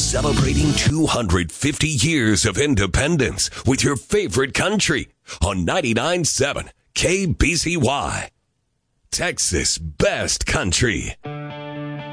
Celebrating 250 years of independence with your favorite country on 99.7 KBCY. Texas Best Country.